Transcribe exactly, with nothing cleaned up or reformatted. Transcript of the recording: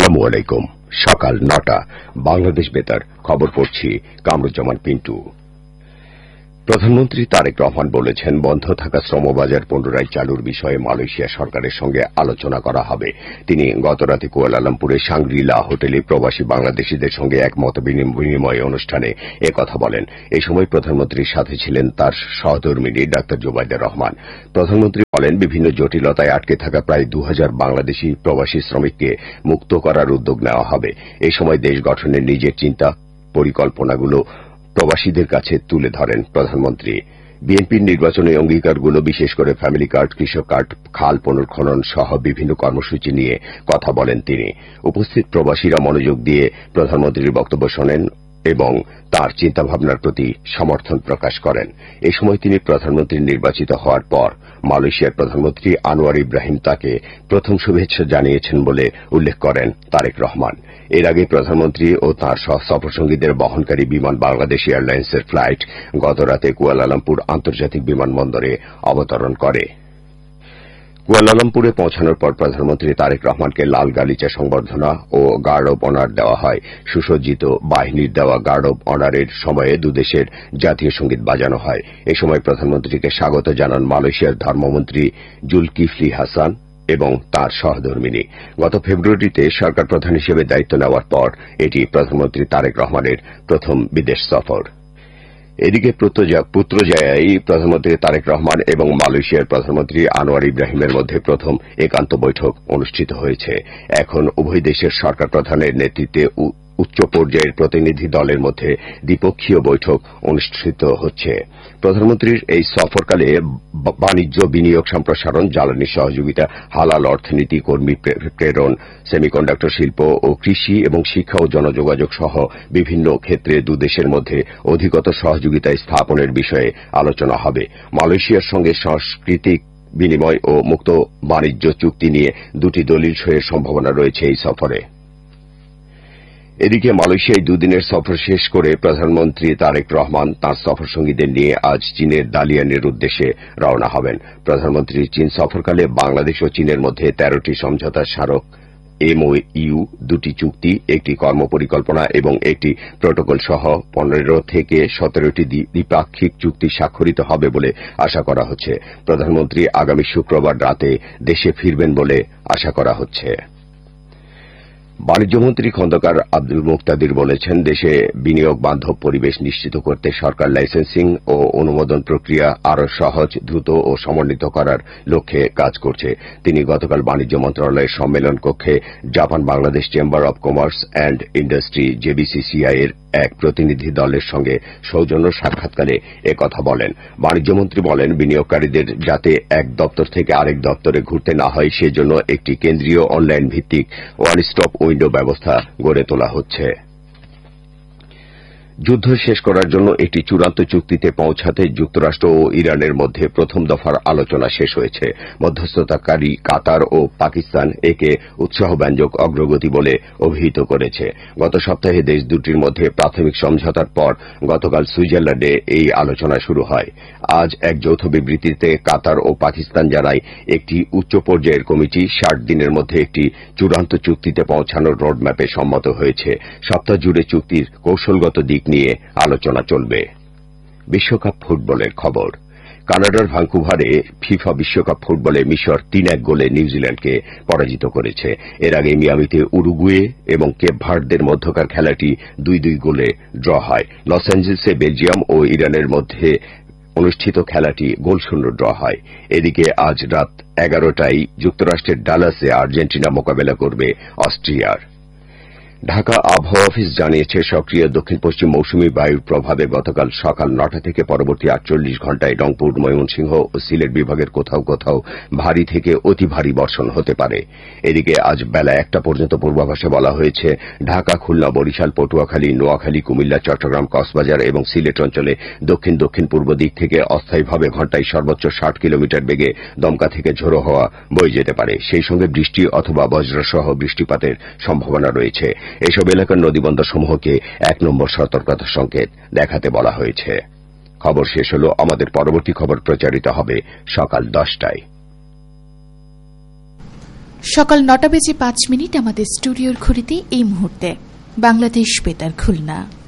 আসসালামু আলাইকুম। সকাল নটা বাংলাদেশ বেতার খবর পড়ছি কামরুজ্জামান পিন্টু। প্রধানমন্ত্রী তারেক রহমান বলেছেন, বন্ধ থাকা শ্রমবাজার পুনরায় চালুর বিষয়ে মালয়েশিয়া সরকারের সঙ্গে আলোচনা করা হবে। তিনি গতরাতে কুয়ালালামপুরে সাংগ্রিলা হোটেলে প্রবাসী বাংলাদেশিদের সঙ্গে এক মত বিনিময় অনুষ্ঠানে একথা বলেন। এ সময় প্রধানমন্ত্রীর সাথে ছিলেন তার সহধর্মিণী ডাক্তার জোবাইদা রহমান। প্রধানমন্ত্রী বলেন, বিভিন্ন জটিলতায় আটকে থাকা প্রায় দু হাজার বাংলাদেশি প্রবাসী শ্রমিককে মুক্ত করার উদ্যোগ নেওয়া হবে। এ সময় দেশ গঠনের নিজের চিন্তা পরিকল্পনাগুলো প্রবাসীদের কাছে তুলে ধরেন প্রধানমন্ত্রী। বিএনপির নির্বাচনী অঙ্গীকারগুলো, বিশেষ করে ফ্যামিলি কার্ড, কৃষক কার্ড, খাল পুনর্খনন সহ বিভিন্ন কর্মসূচি নিয়ে কথা বলেন তিনি। উপস্থিত প্রবাসীরা মনোযোগ দিয়ে প্রধানমন্ত্রীর বক্তব্য শোনেন এবং তার চিন্তাভাবনার প্রতি সমর্থন প্রকাশ করেন। এ সময় তিনি প্রধানমন্ত্রী নির্বাচিত হওয়ার পর মালয়েশিয়ার প্রধানমন্ত্রী আনোয়ার ইব্রাহিম তাকে প্রথম শুভেচ্ছা জানিয়েছেন বলে উল্লেখ করেন তারেক রহমান। এর আগে প্রধানমন্ত্রী ও তাঁর সফরসঙ্গীদের বহনকারী বিমান বাংলাদেশ এয়ারলাইন্সের ফ্লাইট গতরাতে কুয়ালালামপুর আন্তর্জাতিক বিমানবন্দরে অবতরণ করে। কুয়ালালামপুরে পৌঁছানোর পর প্রধানমন্ত্রী তারেক রহমানকে লাল গালিচা সংবর্ধনা ও গার্ড অব অনার দেওয়া হয়। সুসজ্জিত বাহিনীর দেওয়া গার্ড অব অনারের সময়ে দুদেশের জাতীয় সঙ্গীত বাজানো হয়। এ সময় প্রধানমন্ত্রীকে স্বাগত জানান মালয়েশিয়ার ধর্মমন্ত্রী জুলকিফলি হাসান এবং তাঁর সহধর্মিণী। গত ফেব্রুয়ারিতে সরকার প্রধান হিসেবে দায়িত্ব নেওয়ার পর এটি প্রধানমন্ত্রী তারেক রহমানের প্রথম বিদেশ সফর। এদিকে পুত্রজায়ায় প্রধানমন্ত্রী তারেক রহমান এবং মালয়েশিয়ার প্রধানমন্ত্রী আনোয়ার ইব্রাহিমের মধ্যে প্রথম একান্ত বৈঠক অনুষ্ঠিত হয়েছে। এখন উভয় দেশের সরকার প্রধানের নেতৃত্বে উচ্চ পর্যায়ের প্রতিনিধি দলের মধ্যে দ্বিপক্ষীয় বৈঠক অনুষ্ঠিত হচ্ছে। প্রধানমন্ত্রীর এই সফরকালে বাণিজ্য, বিনিয়োগ সম্প্রসারণ, জ্বালানি সহযোগিতা, হালাল অর্থনীতি, কর্মী প্রেরণ, সেমিকন্ডাক্টর শিল্প ও কৃষি এবং শিক্ষা ও জনযোগাযোগ সহ বিভিন্ন ক্ষেত্রে দুদেশের মধ্যে অধিকতর সহযোগিতা স্থাপনের বিষয়ে আলোচনা হবে। মালয়েশিয়ার সঙ্গে সাংস্কৃতিক বিনিময় ও মুক্ত বাণিজ্য চুক্তি নিয়ে দুটি দলিল সইয়ের সম্ভাবনা রয়েছে এই সফরে। এদিকে মালয়েশিয়ায় দুদিনের সফর শেষ করে প্রধানমন্ত্রী তারেক রহমান তাঁর সফরসঙ্গীদের নিয়ে আজ চীনের দালিয়ানের উদ্দেশ্যে রওনা হবেন। প্রধানমন্ত্রীর চীন সফরকালে বাংলাদেশ ও চীনের মধ্যে তেরোটি সমঝোতা স্মারক এমওইউ, দুটি চুক্তি, একটি কর্মপরিকল্পনা এবং একটি প্রটোকল সহ পনেরো থেকে সতেরোটি দ্বিপাক্ষিক চুক্তি স্বাক্ষরিত হবে বলে আশা করা হচ্ছে। প্রধানমন্ত্রী আগামী শুক্রবার রাতে দেশে ফিরবেন বলে আশা করা হচ্ছে। বাণিজ্যমন্ত্রী খন্দকার আব্দুল মুক্তাদির বলেছেন, দেশে বিনিয়োগ বান্ধব পরিবেশ নিশ্চিত করতে সরকার লাইসেন্সিং ও অনুমোদন প্রক্রিয়া আরও সহজ, দ্রুত ও সমন্বিত করার লক্ষ্যে কাজ করছে। তিনি গতকাল বাণিজ্য মন্ত্রণালয়ের সম্মেলন কক্ষে Japan Bangladesh chamber of commerce and industry জেবিসিসিআই এর এক প্রতিনিধি দলের সঙ্গে সৌজন্য সাক্ষাৎকালে একথা বলেন। বাণিজ্যমন্ত্রী বলেন, বিনিয়োগকারীদের যাতে এক দপ্তর থেকে আরেক দপ্তরে ঘুরতে না হয় সেজন্য একটি কেন্দ্রীয় অনলাইন ভিত্তিক ওয়ান স্টপ উইন্ডো ব্যবস্থা গড়ে তোলা হচ্ছে। যুদ্ধ শেষ করার জন্য একটি চূড়ান্ত চুক্তিতে পৌঁছাতে যুক্তরাষ্ট্র ও ইরানের মধ্যে প্রথম দফার আলোচনা শেষ হয়েছে। মধ্যস্থতাকারী কাতার ও পাকিস্তান একে উৎসাহব্যঞ্জক অগ্রগতি বলে অভিহিত করেছে। গত সপ্তাহে দেশ দুটির মধ্যে প্রাথমিক সমঝোতার পর গতকাল সুইজারল্যান্ডে এই আলোচনা শুরু হয়। আজ এক যৌথ বিবৃতিতে কাতার ও পাকিস্তান জানায়, একটি উচ্চ পর্যায়ের কমিটি ষাট দিনের মধ্যে একটি চূড়ান্ত চুক্তিতে পৌঁছানোর রোডম্যাপে সম্মত হয়েছে। সপ্তাহ জুড়ে চুক্তির কৌশলগত দিক নিয়ে আলোচনা চলবে। বিশ্বকাপ ফুটবলের খবর। কানাডার ভ্যাঙ্কুভারে ফিফা বিশ্বকাপ ফুটবলে মিশর তিন এক গোলে নিউজিল্যান্ডকে পরাজিত করেছে। এর আগে মিয়ামিতে উরুগুয়ে এবং কেপ ভার্দের মধ্যকার খেলাটি দুই দুই গোলে ড্র হয়। লস অ্যাঞ্জেলেসে বেলজিয়াম ও ইরানের মধ্যে অনুষ্ঠিত খেলাটি গোলশূন্য ড্র হয়। এদিকে আজ রাত এগারোটায় যুক্তরাষ্ট্রের ডালাসে আর্জেন্টিনা মোকাবেলা করবে অস্ট্রিয়ার। ঢাকা আবহাওয়া অফিস জানিয়েছে, সক্রিয় দক্ষিণ পশ্চিম মৌসুমী বায়ুর প্রভাবে গতকাল সকাল নটা থেকে পরবর্তী আটচল্লিশ ঘণ্টায় রংপুর, ময়মনসিংহ ও সিলেট বিভাগের কোথাও কোথাও ভারী থেকে অতি ভারী বর্ষণ হতে পারে। এদিকে আজ বেলা একটা পর্যন্ত পূর্বাভাসে বলা হয়েছে, ঢাকা, খুলনা, বরিশাল, পটুয়াখালী, নোয়াখালী, কুমিল্লা, চট্টগ্রাম, কক্সবাজার এবং সিলেট অঞ্চলে দক্ষিণ দক্ষিণ পূর্ব দিক থেকে অস্থায়ীভাবে ঘণ্টায় সর্বোচ্চ ষাট কিলোমিটার বেগে দমকা থেকে ঝোড়ো হওয়া বয়ে যেতে পারে। সেই সঙ্গে বৃষ্টি অথবা বজ্রসহ বৃষ্টিপাতের সম্ভাবনা রয়েছে। এসব এলাকার নদীবন্দরসমূহকে এক নম্বর সতর্কতা সংকেত দেখাতে বলা হয়েছে। খবর শেষ হল। আমাদের পরবর্তী খবর প্রচারিত হবে সকাল দশটায়। সকাল নটা বেজে পাঁচ মিনিট আমাদের স্টুডিওর ঘড়িতে এই মুহূর্তে বাংলাদেশ বেতার খুলনা।